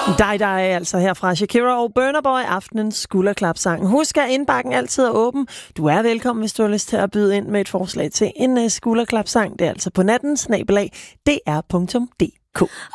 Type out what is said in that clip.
dig altså her fra Shakira og Burna Boy, aftenens skulderklapsang. Husk, at indbakken altid er åben. Du er velkommen, hvis du har lyst til at byde ind med et forslag til en skulderklapsang. Det er altså på natten @dr.dk.